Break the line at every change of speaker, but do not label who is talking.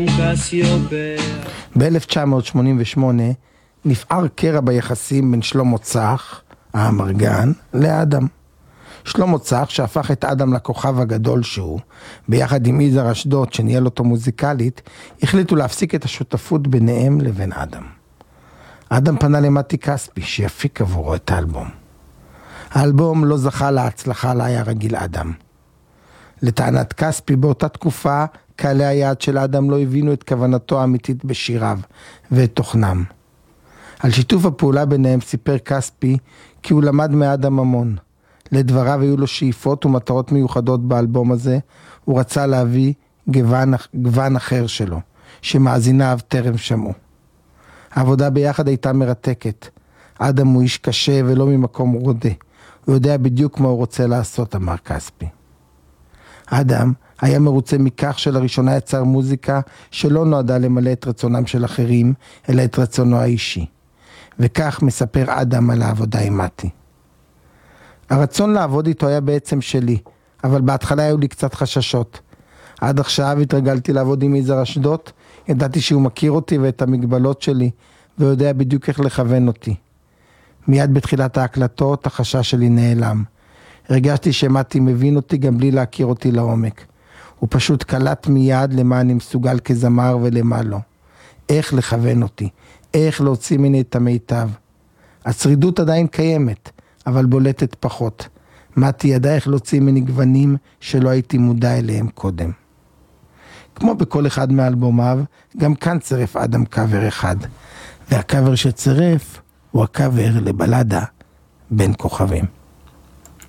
ב-1988 נפער קרע ביחסים בין שלמה צח, האמרגן, לאדם. שלמה צח, שהפך את אדם לכוכב הגדול שהוא, ביחד עם יזהר אשדות שניהל אותו מוזיקלית, החליטו להפסיק את השותפות ביניהם לבין אדם. אדם פנה למתי כספי שיפיק עבורו את האלבום. האלבום לא זכה להצלחה לה היה רגיל אדם. לטענת כספי, באותה תקופה קהלי היעד של אדם לא הבינו את כוונתו האמיתית בשיריו ואת תוכנם. על שיתוף הפעולה ביניהם סיפר כספי כי הוא למד מאדם המון. לדבריו היו לו שאיפות ומטרות מיוחדות באלבום הזה, הוא רצה להביא גוון אחר שלו, שמאזיניו טרם שמעו. העבודה ביחד הייתה מרתקת. אדם הוא איש קשה ולא ממקום רודה. הוא יודע בדיוק מה הוא רוצה לעשות, אמר כספי. אדם היה מרוצה מכך שלראשונה יצר מוזיקה שלא נועדה למלא את רצונם של אחרים, אלא את רצונו האישי. וכך מספר אדם על העבודה עם מתי. הרצון לעבוד איתו היה בעצם שלי, אבל בהתחלה היו לי קצת חששות. עד עכשיו התרגלתי לעבוד עם יזהר אשדות, ידעתי שהוא מכיר אותי ואת המגבלות שלי, ויודע בדיוק איך לכוון אותי. מיד בתחילת ההקלטות החשש שלי נעלם. הרגשתי שמתי מבין אותי גם בלי להכיר אותי לעומק. הוא פשוט קלט מיד למה אני מסוגל כזמר ולמה לא. איך לכוון אותי, איך להוציא ממני את המיטב. השרידות עדיין קיימת, אבל בולטת פחות. מתי ידע איך להוציא ממני גוונים שלא הייתי מודע אליהם קודם. כמו בכל אחד מאלבומיו, גם כאן צירף אדם קאבר אחד. והקאבר שצירף הוא הקאבר לבלדה בין כוכבים.